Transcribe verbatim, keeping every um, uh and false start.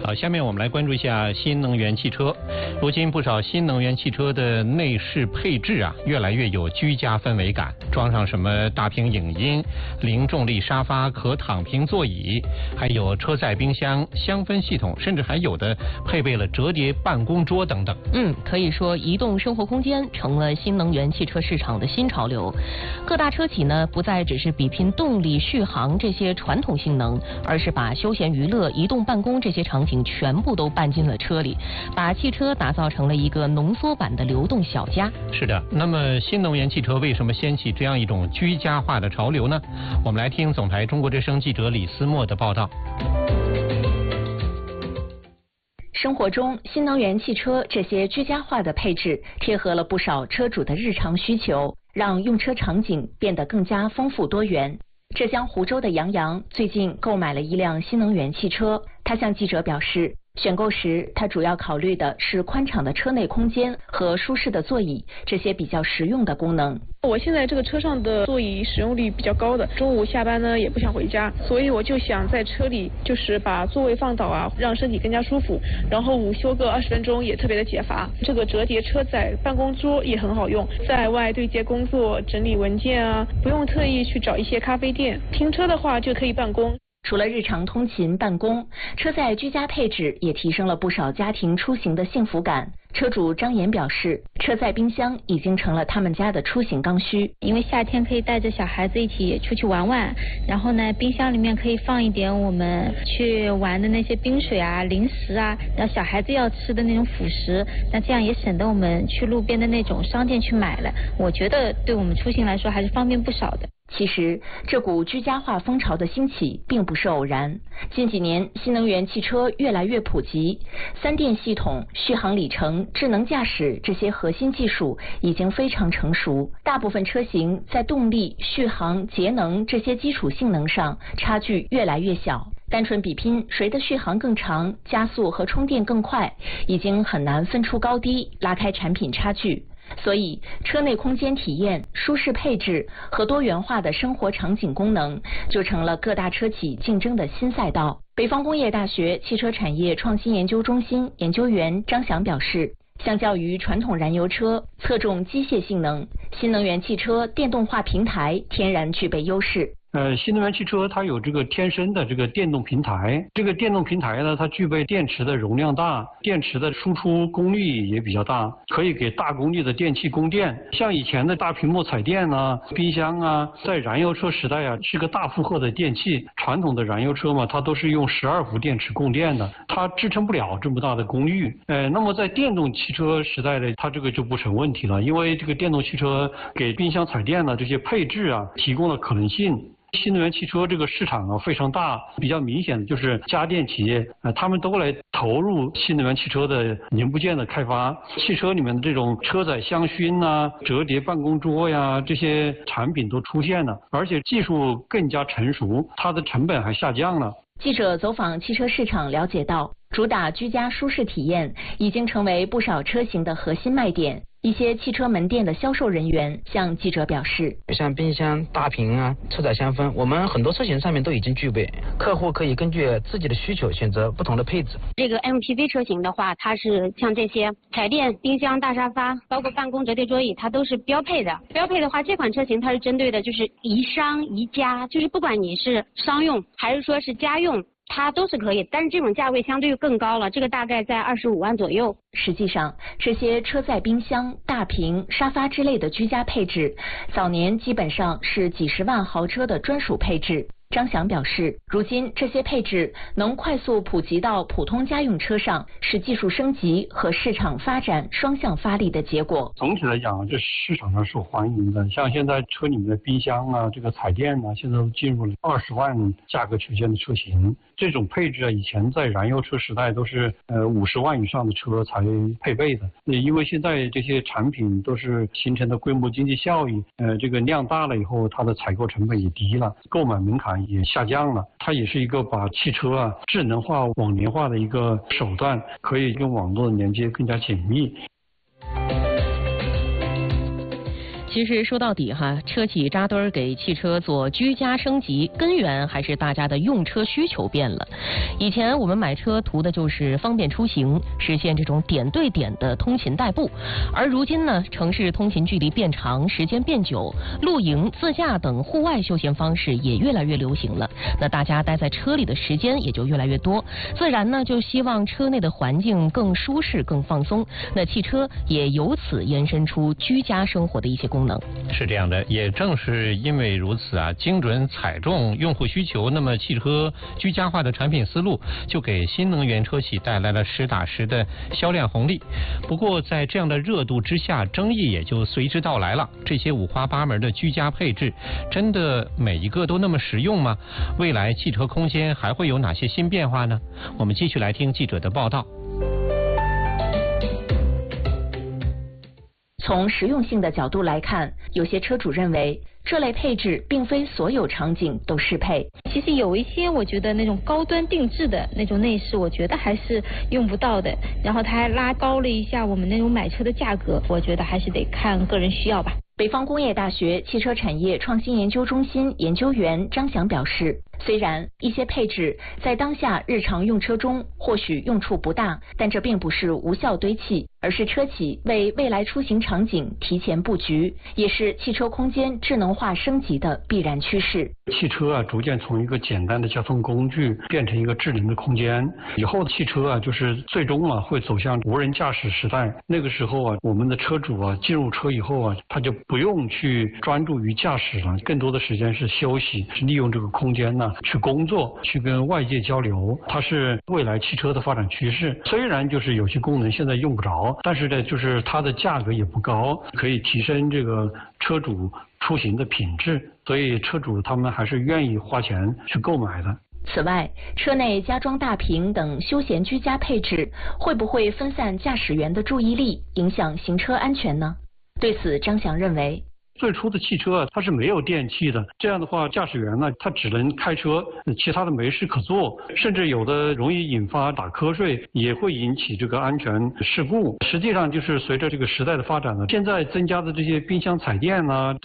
好，下面我们来关注一下新能源汽车。如今不少新能源汽车的内饰配置啊，越来越有居家氛围感，装上什么大屏影音、零重力沙发、可躺平座椅，还有车载冰箱、香氛系统，甚至还有的配备了折叠办公桌等等。 嗯，可以说移动生活空间成了新能源汽车市场的新潮流。各大车企呢，不再只是比拼动力、续航这些传统性能，而是把休闲娱乐、移动办公这些场景全部都搬进了车里，把汽车打造成了一个浓缩版的流动小家。 是的，那么新能源汽车为什么掀起这样一种居家化的潮流呢？我们来听总台中国之声记者李思墨的报道。 生活中，新能源汽车这些居家化的配置贴合了不少车主的日常需求，让用车场景变得更加丰富多元。浙江湖州的杨洋最近购买了一辆新能源汽车，他向记者表示，选购时他主要考虑的是宽敞的车内空间和舒适的座椅这些比较实用的功能。 我现在这个车上的座椅使用率比较高的，中午下班呢也不想回家，所以我就想在车里就是把座位放倒啊，让身体更加舒服，然后午休个二十分钟也特别的解乏。这个折叠车载办公桌也很好用，在外对接工作、整理文件啊，不用特意去找一些咖啡店，停车的话就可以办公。 除了日常通勤办公，车载居家配置也提升了不少家庭出行的幸福感。车主张岩表示，车载冰箱已经成了他们家的出行刚需。 因为夏天可以带着小孩子一起出去玩玩，然后呢，冰箱里面可以放一点我们去玩的那些冰水啊、零食啊，然后小孩子要吃的那种辅食，那这样也省得我们去路边的那种商店去买了。我觉得对我们出行来说还是方便不少的。 其实，这股居家化风潮的兴起并不是偶然。近几年，新能源汽车越来越普及，三电系统、续航里程、智能驾驶这些核心技术已经非常成熟。大部分车型在动力、续航、节能这些基础性能上差距越来越小。单纯比拼谁的续航更长、加速和充电更快，已经很难分出高低，拉开产品差距。所以，车内空间体验、舒适配置和多元化的生活场景功能，就成了各大车企竞争的新赛道。北方工业大学汽车产业创新研究中心研究员张翔表示，相较于传统燃油车侧重机械性能，新能源汽车电动化平台天然具备优势。 呃，新能源汽车它有这个天生的这个电动平台，这个电动平台呢，它具备电池的容量大，电池的输出功率也比较大，可以给大功率的电器供电。像以前的大屏幕彩电啊、冰箱啊，在燃油车时代啊，是个大负荷的电器。传统的燃油车嘛，它都是用十二伏电池供电的，它支撑不了这么大的功率。呃，那么在电动汽车时代呢，它这个就不成问题了，因为这个电动汽车给冰箱、彩电呢这些配置啊，提供了可能性。新能源汽车这个市场啊非常大，比较明显的就是家电企业啊，他们都来投入新能源汽车的零部件的开发。汽车里面的这种车载香薰啊、折叠办公桌呀，这些产品都出现了，而且技术更加成熟，它的成本还下降了。 记者走访汽车市场了解到，主打居家舒适体验已经成为不少车型的核心卖点。一些汽车门店的销售人员向记者表示， 像冰箱、大屏啊、车载香氛，我们很多车型上面都已经具备，客户可以根据自己的需求选择不同的配置。 这个 M P V 车型的话，它是像这些彩电、冰箱、大沙发，包括办公折叠桌椅，它都是标配的。标配的话，这款车型它是针对的就是宜商宜家，就是不管你是商用还是说是家用，它都是可以，但是这种价位相对更高了，这个大概在二十五万左右。 实际上，这些车载冰箱、大屏、沙发之类的居家配置，早年基本上是几十万豪车的专属配置。张翔表示，如今这些配置能快速普及到普通家用车上，是技术升级和市场发展双向发力的结果。 总体来讲，这市场上受欢迎的，像现在车里面的冰箱啊、这个彩电啊，现在都进入了二十万价格区间的车型。这种配置啊，以前在燃油车时代都是呃五十万以上的车才配备的。因为现在这些产品都是形成的规模经济效益，呃，这个量大了以后，它的采购成本也低了，购买门槛也下降了。它也是一个把汽车啊智能化、网联化的一个手段，可以跟网络的连接更加紧密。 其实说到底哈，车企扎堆儿给汽车做居家升级，根源还是大家的用车需求变了。以前我们买车图的就是方便出行，实现这种点对点的通勤代步，而如今呢，城市通勤距离变长，时间变久，露营、自驾等户外休闲方式也越来越流行了。那大家待在车里的时间也就越来越多，自然呢就希望车内的环境更舒适、更放松。那汽车也由此延伸出居家生活的一些功能。 是这样的，也正是因为如此啊，精准踩中用户需求，那么汽车居家化的产品思路就给新能源车企带来了实打实的销量红利。不过在这样的热度之下，争议也就随之到来了。这些五花八门的居家配置，真的每一个都那么实用吗？未来汽车空间还会有哪些新变化呢？我们继续来听记者的报道。 从实用性的角度来看，有些车主认为这类配置并非所有场景都适配。 其实有一些我觉得那种高端定制的那种内饰，我觉得还是用不到的。然后它还拉高了一下我们那种买车的价格，我觉得还是得看个人需要吧。 北方工业大学汽车产业创新研究中心研究员张翔表示，虽然一些配置在当下日常用车中或许用处不大，但这并不是无效堆砌，而是车企为未来出行场景提前布局，也是汽车空间智能化升级的必然趋势。 汽车啊，逐渐从一个简单的交通工具变成一个智能的空间。以后的汽车啊，就是最终啊会走向无人驾驶时代。那个时候啊，我们的车主啊进入车以后啊，他就不用去专注于驾驶了，更多的时间是休息，是利用这个空间呢去工作，去跟外界交流。它是未来汽车的发展趋势。虽然就是有些功能现在用不着，但是呢，就是它的价格也不高，可以提升这个车主出行的品质，所以车主他们还是愿意花钱去购买的。 此外，车内加装大屏等休闲居家配置，会不会分散驾驶员的注意力，影响行车安全呢？对此，张翔认为， 最初的汽车它是没有电器的，这样的话驾驶员呢他只能开车，其他的没事可做，甚至有的容易引发打瞌睡，也会引起这个安全事故。实际上就是随着这个时代的发展呢，现在增加的这些冰箱彩电啊，